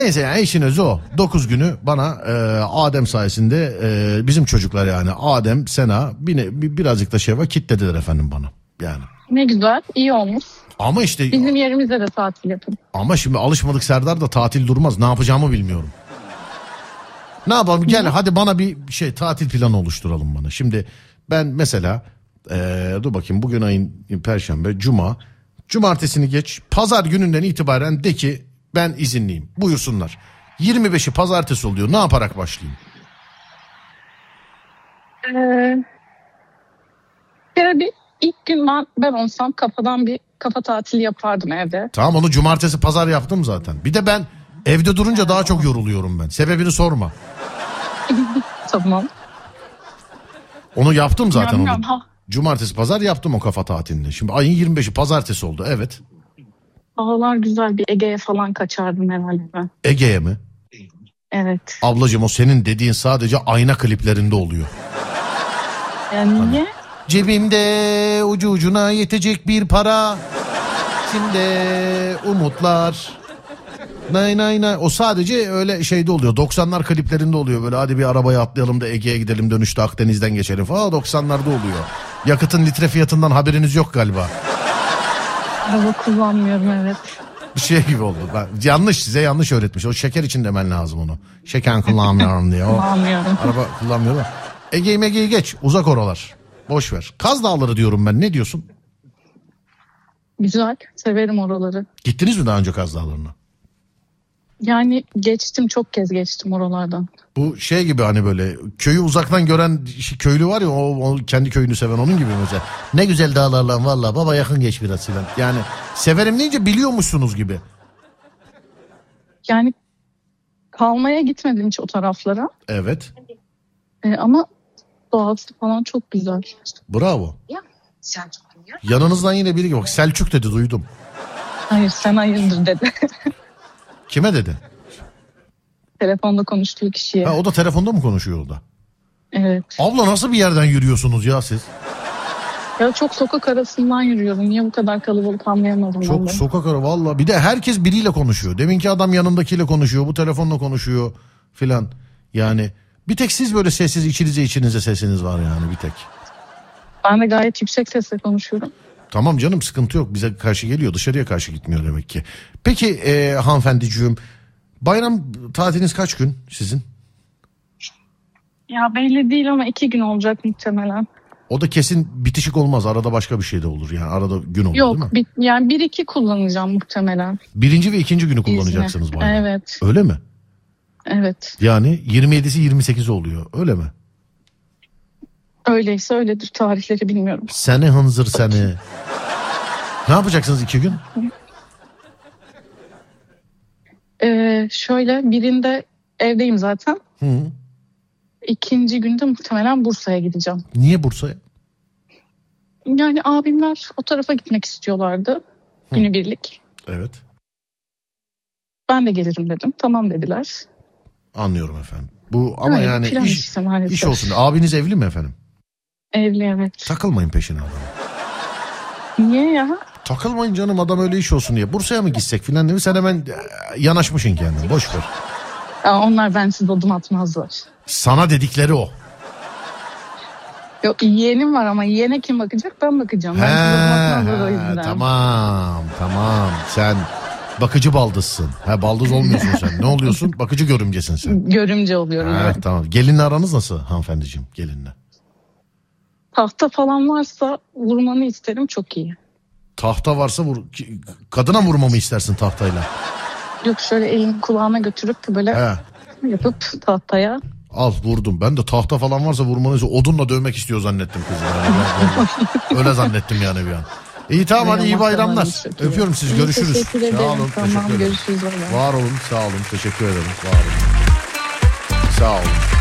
Neyse yani işin özü o. 9 günü bana Adem sayesinde bizim çocuklar yani Adem, Sena birazcık da Şeva kitlediler efendim bana. Yani. Ne güzel, iyi olmuş. Ama işte bizim yerimizde de tatil yapın. Ama şimdi alışmadık, Serdar da tatil durmaz. Ne yapacağımı bilmiyorum. Ne yapalım, gel hadi bana bir tatil planı oluşturalım bana. Şimdi ben mesela dur bakayım, bugün ayın Perşembe, Cumartesini geç, Pazar gününden itibaren de ki ben izinliyim. Buyursunlar. 25'i Pazartesi oluyor. Ne yaparak başlayayım? İlk gün ben olsam kafa tatili yapardım evde. Tamam, onu Cumartesi Pazar yaptım zaten. Bir de ben evde durunca daha çok yoruluyorum ben. Sebebini sorma. Tamam. Onu yaptım zaten. Onu. Cumartesi Pazar yaptım o kafa tatilini. Şimdi ayın 25'i Pazartesi oldu, evet. Havalar güzel, bir Ege'ye falan kaçardım herhalde ben. Ege'ye mi? Evet. Ablacığım, o senin dediğin sadece ayna kliplerinde oluyor. Yani niye? Cebimde ucu ucuna yetecek bir para. Şimdi umutlar. Nay. O sadece öyle şeyde oluyor. 90'lar kliplerinde oluyor. Böyle hadi bir arabaya atlayalım da Ege'ye gidelim, dönüşte Akdeniz'den geçelim falan. 90'larda oluyor. Yakıtın litre fiyatından haberiniz yok galiba. Araba kullanmıyorum, evet. Bir şey gibi oldu. Size yanlış öğretmiş. O şeker için demen lazım onu. Şeker kullanmıyorum diye. Kullanmıyorum. Araba kullanmıyorum. Ege'yi geç. Uzak oralar. Boş ver. Kaz Dağları diyorum ben. Ne diyorsun? Güzel. Severim oraları. Gittiniz mi daha önce Kaz Dağları'na? Yani çok kez geçtim oralardan. Bu şey gibi, hani böyle köyü uzaktan gören köylü var ya, o kendi köyünü seven, onun gibi mesela. Ne güzel dağlarla valla baba, yakın geç biraz filan. Yani severim deyince biliyormuşsunuz gibi. Yani kalmaya gitmedim hiç o taraflara. Evet. Ama doğası falan çok güzel. Bravo. Yanınızdan yine biri bak, Selçuk dedi, duydum. Hayır, sen hayırdır dedi. Kime dedi? Telefonda konuştuğu kişiye. O da telefonda mı konuşuyor orada? Evet. Abla nasıl bir yerden yürüyorsunuz ya siz? Ya çok sokak arasından yürüyorum. Niye bu kadar kalabalık anlayamadım. Çok sokak arası valla. Bir de herkes biriyle konuşuyor. Deminki adam yanındakiyle konuşuyor. Bu telefonla konuşuyor filan. Yani bir tek siz böyle sessiz, içinize sesiniz var yani, bir tek. Ben de gayet yüksek sesle konuşuyorum. Tamam canım, sıkıntı yok. Bize karşı geliyor, dışarıya karşı gitmiyor demek ki. Peki hanımefendiciğim, bayram tatiliniz kaç gün sizin? Ya belli değil ama 2 gün olacak muhtemelen. O da kesin bitişik olmaz. Arada başka bir şey de olur. Yani arada gün olur. Yok, değil mi? Yani 1-2 kullanacağım muhtemelen. Birinci ve ikinci günü kullanacaksınız bayram. Evet. Öyle mi? Evet. Yani 27'si 28'i oluyor. Öyle mi? Öyleyse öyledir. Tarihleri bilmiyorum. Seni hınzır seni. Ne yapacaksınız 2 gün? Şöyle, birinde evdeyim zaten. Hı. İkinci günde muhtemelen Bursa'ya gideceğim. Niye Bursa'ya? Yani abimler o tarafa gitmek istiyorlardı. Günübirlik. Evet. Ben de gelirim dedim. Tamam dediler. Anlıyorum efendim. Bu ama öyle yani iş olsun. Abiniz evli mi efendim? Evli, evet. Takılmayın peşine adamı. Niye ya? Takılmayın canım, adam öyle iş olsun diye. Bursa'ya mı gitsek filan değil mi? Sen hemen yanaşmışsın kendin. Boş ver. Onlar bensiz adım atmazlar. Sana dedikleri o. Yok, yeğenim var ama yeğene kim bakacak? Ben bakacağım. O yüzden. Tamam. Sen bakıcı baldızsın. Baldız olmuyorsun sen. Ne oluyorsun? Bakıcı görümcesin sen. Görümce oluyorum. Evet. Tamam. Gelinle aranız nasıl hanımefendiciğim, gelinle? Tahta falan varsa vurmanı isterim, çok iyi. Tahta varsa kadına vurmamı istersin tahtayla. Yok, şöyle elini kulağına götürüp böyle yapıp tahtaya. Al, vurdum. Ben de tahta falan varsa vurmanızı odunla dövmek istiyor zannettim kızım. Yani öyle zannettim yani bir an. İyi, tamam, hadi iyi bayramlar. Öpüyorum sizi, görüşürüz. Teşekkür ederim. Sağ olun, tamam, teşekkür ederim. görüşürüz. Var olun, sağ olun, teşekkür ederim. Var olun. Sağ olun.